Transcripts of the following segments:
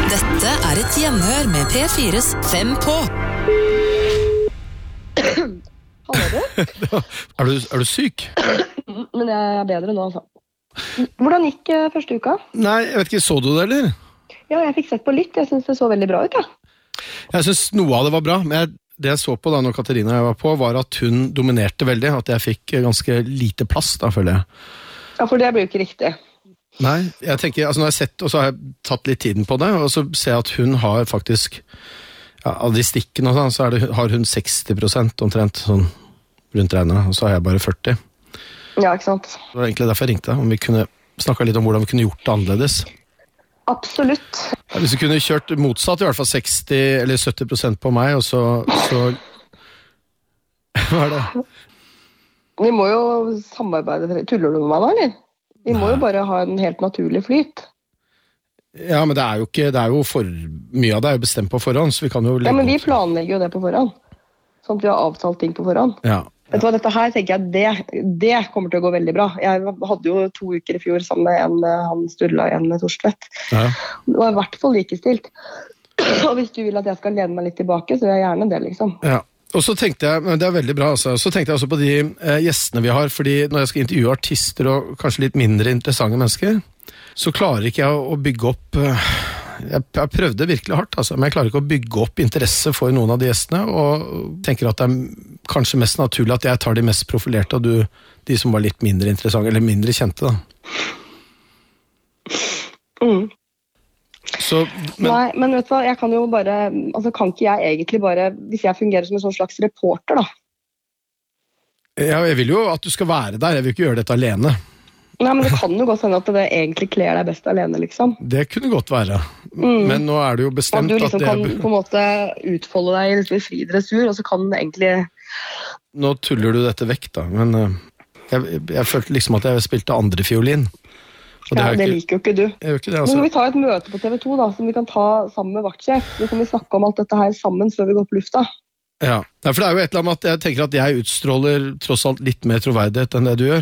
Dette et hjemhør med P4's 5 på. Hallo du? Er du syk? Men jeg bedre nå, altså. Hvordan gikk første uka? Nei, jeg vet ikke, så du det, eller? Ja, jeg fikk sett på litt. Jeg synes det så veldig bra ut, ja. Jeg synes noe av det var bra, men det jeg så på da når Katarina og jeg var på, var at hun dominerte veldig, at jeg fikk ganske lite plass, da, føler jeg. Ja, for det blir jo ikke riktig. Nei, jeg tenker, altså når jeg har sett, og så har jeg tatt litt tiden på det, og så ser jeg at hun har faktisk, ja, av de stikkene og sånn, så har hun 60% omtrent, sånn rundt regnet, og så har jeg bare 40. Ja, ikke sant. Det var egentlig derfor jeg ringte, om vi kunne snakke litt om hvordan vi kunne gjort det annerledes. Absolutt. Ja, hvis vi kunne kjørt motsatt, i hvert fall 60 eller 70% på meg, og så... Hva det? Vi må jo samarbeide. Tuller du med meg da, eller? Vi må jo bare ha en helt naturlig flyt. Ja, men det er jo for... Mye av det er jo bestemt på forhånd, så vi kan jo... Ja, men vi planlegger jo det på forhånd. Sånn at vi har avtalt ting på forhånd. Ja. Vet du hva, dette her tenker jeg, det kommer til å gå veldig bra. Jeg hadde jo 2 uker i fjor sammen med han Sturla igjen med Torstvedt. Ja. Det var i hvert fall likestilt. Og hvis du vil at jeg skal lene meg litt tilbake, så gjør jeg gjerne det, liksom. Ja. Og så tenkte jeg, men det er veldig bra, altså. Så tenkte jeg også på de gjestene vi har, fordi når jeg skal intervjue artister og kanskje litt mindre interessante mennesker, så klarer ikke jeg å bygge opp... Jeg prøvde virkelig hardt, altså, men jeg klarer ikke å bygge opp interesse for noen av de gjestene, og tenker at det er kanskje mest naturlig at jeg tar de mest profilerte, og de som var litt mindre interessante, eller mindre kjente, da. Så, Nei, men vet du hva, jeg kan jo bare, altså kan ikke jeg egentlig bare, hvis jeg fungerer som en sånn slags reporter, da? Ja, jeg vil jo at du skal være der, jeg vil ikke gjøre dette alene. Nei, men det kan jo godt hende at det egentlig kler deg best alene, liksom. Det kunne godt være. Men nå er det jo bestemt at du liksom at det... kan på en måte utfolde deg liksom, i fri dressur, og så kan det egentlig... Nå tuller du dette vekk, da, men jeg følte liksom at jeg spilte andre fiolin. Ja, det liker jo ikke du. Jeg gjør ikke det, altså. Men vi tar et møte på TV2 da, som vi kan ta sammen med vaktsjef. Så kan vi snakke om alt dette her sammen før vi går på lufta. Ja, for det er jo et eller annet at jeg tenker at jeg utstråler tross alt litt mer troverdighet enn det du gjør.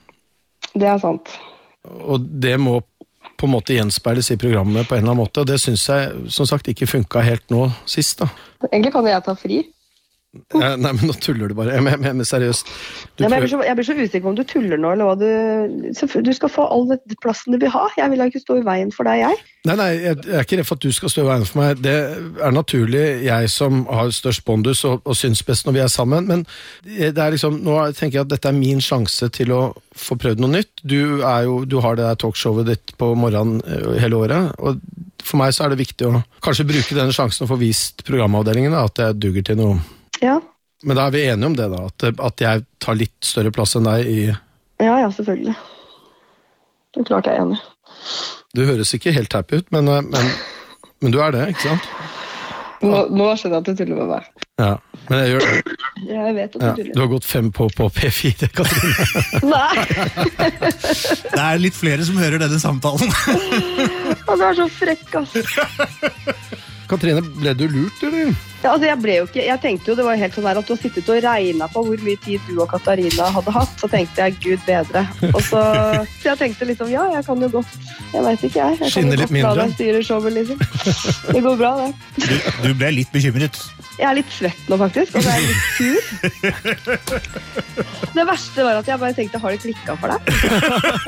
Det er sant. Og det må på en måte gjenspeiles i programmet på en eller annen måte, og det synes jeg, som sagt, ikke funket helt nå sist, da. Egentlig kan jeg ta fri. Nei, men nå tuller du bare. Jeg mener seriøst. Jeg blir så usikker på om du tuller nå, eller hva du skal få all den plassen du vil ha. Jeg vil ikke stå i veien for deg, jeg. Nei, jeg er ikke redd for at du skal stå i veien for meg. Det er naturlig jeg som har størst bondus og syns best når vi er sammen, men det er liksom, nå tenker jeg at dette er min sjanse til å få prøvd noe nytt. Du har det der talkshowet ditt på morgenen hele året, og for meg så er det viktig å kanskje bruke denne sjansen å få vist programavdelingen da, at jeg duger til noe. Ja. Men da er vi enige om det da, at jeg tar litt større plass enn deg i... Ja, selvfølgelig. Det er klart jeg er enig. Du høres ikke helt happy ut, men du er det, ikke sant? Nå skjønner jeg at du tuller med meg. Ja, men jeg gjør det. Jeg vet at du tuller. Du har gått 5 på P4, Katrine. Nei! Det er litt flere som hører denne samtalen. Du er så frekk, ass. Katrine, ble du lurt, eller? Ja, altså jeg tenkte jo det var helt sånn der at du har sittet og regnet på hvor mye tid du og Katarina hadde hatt, så tenkte jeg, Gud bedre. Og så jeg tenkte liksom, ja, jeg kan jo godt, jeg vet ikke jeg Skinne litt mindre. La deg styre showet, liksom. Det går bra, det. Du ble litt bekymret. Jeg er litt svett nå, faktisk, og så er jeg litt sur. Det verste var at jeg bare tenkte, har det klikket for deg?